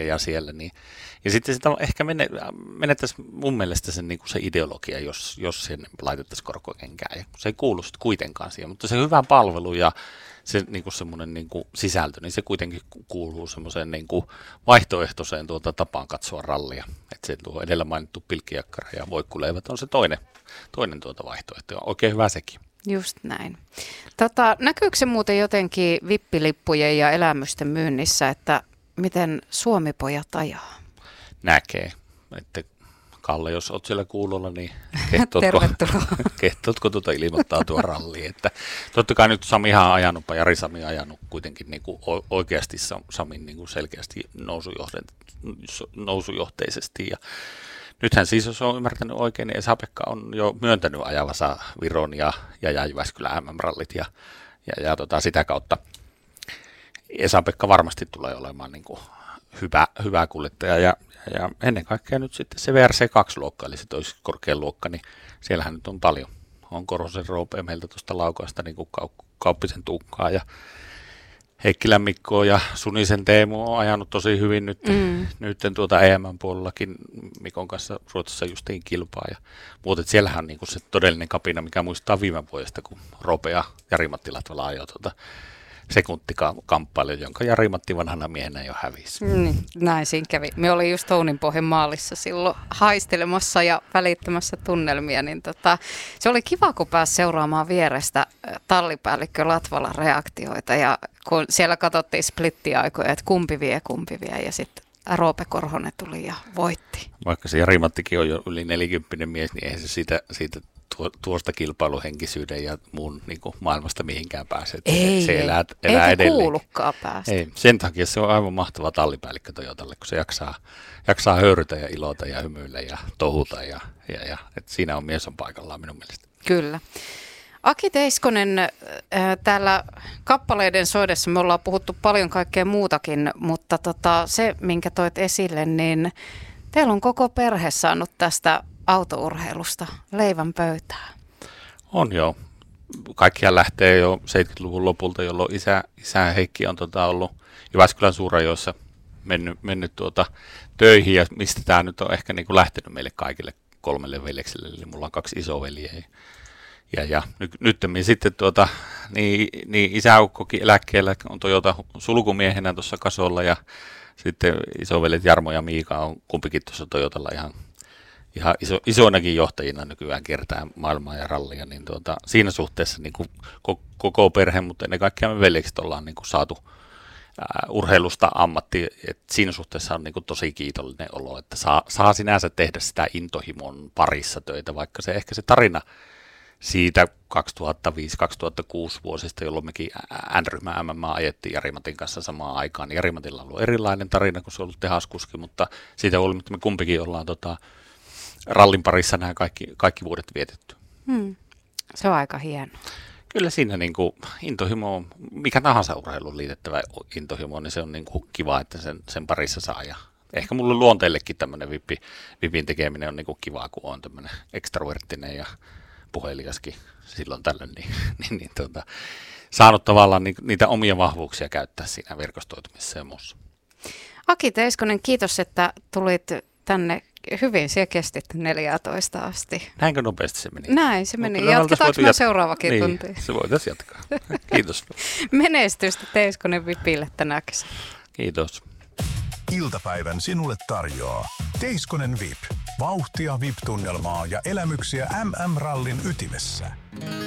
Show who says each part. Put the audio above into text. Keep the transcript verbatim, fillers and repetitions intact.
Speaker 1: ja siellä. Niin. Ja sitten sitä ehkä menettäisiin mun mielestä sen, niin kuin se ideologia, jos, jos sen laitettaisiin korkokenkään. Ja se ei kuulu sitten kuitenkaan siihen, mutta se hyvä palvelu ja se niin kuin semmoinen niin kuin sisältö, niin se kuitenkin kuuluu semmoiseen niin kuin vaihtoehtoiseen tuota tapaan katsoa rallia. Että se tuo edellä mainittu pilkkijakkara ja voikkuleivät on se toinen, toinen tuota vaihtoehto. Ja oikein hyvä sekin.
Speaker 2: Just näin. Tota, näkyykö se muuten jotenkin vippilippujen ja elämysten myynnissä, että miten Suomi-pojat ajaa?
Speaker 1: Näkee. Että Kalle, jos olet siellä kuulolla, niin kehtootko tuota ilmoittaa tuo ralli. Että totta kai nyt Samihan on ajanut, Jari Sami on ajanut kuitenkin niin kuin oikeasti Samin niin kuin selkeästi nousujohteisesti. Ja nythän siis, jos on ymmärtänyt oikein, niin Esa-Pekka on jo myöntänyt ajavansa Viron ja, ja, ja Jyväskylän M M-rallit ja, ja, ja tota, sitä kautta Esa-Pekka varmasti tulee olemaan niin kuin hyvä, hyvä kuljettaja ja, ja ennen kaikkea nyt sitten se V R C kaksi luokka, eli se toisi korkean luokka, niin siellähän nyt on paljon. On Korosen Roope meiltä tuosta Laukaasta niin kuin Kau- Kauppisen Tuukkaa ja Heikkilän Mikko ja Sunisen Teemu on ajanut tosi hyvin nyt, mm. nyt tuota E M-puolellakin Mikon kanssa Ruotsissa justiin kilpaa. Ja muuten siellähän on niinku se todellinen kapina, mikä muistaa viime vuodesta, kun Roope ja Jari-Matti Latvala ajoi tuota sekunttikamppailun, jonka Jari-Matti vanhana miehenä jo hävisi.
Speaker 2: Mm, näin siinä kävi. Me oli just Touninpohjan maalissa silloin haistelemassa ja välittämässä tunnelmia, niin tota, se oli kiva, kun pääsi seuraamaan vierestä tallipäällikkö Latvalan reaktioita ja kun siellä katsottiin splittiaikoja, että kumpi vie, kumpi vie ja sitten Roope Korhonen tuli ja voitti.
Speaker 1: Vaikka se Jari-Mattikin on jo yli nelikymppinen mies, niin eihän se siitä, siitä tuosta kilpailuhenkisyyden ja muun niin kuin maailmasta mihinkään pääse.
Speaker 2: Ei,
Speaker 1: se elää,
Speaker 2: ei,
Speaker 1: elää
Speaker 2: eikä
Speaker 1: edelleen.
Speaker 2: kuulukaan päästä.
Speaker 1: Ei, sen takia se on aivan mahtava tallipäällikkö Toyotalle, kun se jaksaa, jaksaa höyrytä ja ilota ja hymyillä ja tohuta. Ja, ja, ja, et siinä on mies on paikallaan minun mielestä.
Speaker 2: Kyllä. Aki Teiskonen, äh, täällä kappaleiden soidessa me ollaan puhuttu paljon kaikkea muutakin, mutta tota, se, minkä toit esille, niin teillä on koko perhe saanut tästä autourheilusta leivän pöytään.
Speaker 1: On joo. Kaikkiaan lähtee jo seitsemänkymmentäluvun lopulta, jolloin isä, isä Heikki on tota ollut Jyväskylän Suurajoissa mennyt, mennyt tuota töihin, ja mistä tämä nyt on ehkä niin kuin lähtenyt meille kaikille kolmelle veljekselle, eli mulla on kaksi isoveliä. Ja, ja nyt, nyttemmin sitten tuota, niin, niin isäukkokin eläkkeellä on Toyota sulkumiehenä tuossa kasolla, ja sitten isovelet Jarmo ja Miika on kumpikin tuossa Toyotalla ihan ihan iso, isoinakin johtajina nykyään kiertää maailmaa ja rallia, niin tuota, siinä suhteessa niin kuin koko perhe, mutta ennen kaikkea me veljekset ollaan niin kuin saatu ää, urheilusta ammatti, että siinä suhteessa on niin kuin tosi kiitollinen olo, että saa, saa sinänsä tehdä sitä intohimon parissa töitä, vaikka se ehkä se tarina siitä kaksituhattaviisi kaksituhattakuusi vuosista, jolloin mekin N-ryhmä M M A ajettiin Jari-Matin kanssa samaan aikaan, niin Jari-Matilla on ollut erilainen tarina, kun se on ollut tehaskuski, mutta siitä huolimatta me kumpikin ollaan tota, rallin parissa nämä kaikki, kaikki vuodet vietetty.
Speaker 2: Hmm. Se on aika hieno.
Speaker 1: Kyllä siinä niin kuin intohimo on, mikä tahansa urheiluun liitettävä intohimo, niin se on niin kuin kiva, että sen, sen parissa saa. Ja ehkä mulle luonteellekin tämmöinen vippi, vipin tekeminen on niin kuin kivaa, kun on tämmöinen ekstroverttinen ja puheliaskin silloin tällöin, niin, niin, niin tuota, saanut tavallaan ni, niitä omia vahvuuksia käyttää siinä verkostoitumisessa ja muussa. Aki
Speaker 2: Teiskonen, kiitos, että tulit tänne. Hyvin, siellä kestit neljätoista asti.
Speaker 1: Näinkö nopeasti se meni?
Speaker 2: Näin se meni. No, jatketaanko me jat- seuraavakin
Speaker 1: niin,
Speaker 2: tunti?
Speaker 1: Se voitaisiin jatkaa. Kiitos.
Speaker 2: Menestystä Teiskonen Vipille tänä kesänä.
Speaker 1: Kiitos.
Speaker 3: Iltapäivän sinulle tarjoaa Teiskonen Vip. Vauhtia, V I P-tunnelmaa ja elämyksiä M M-rallin ytimessä.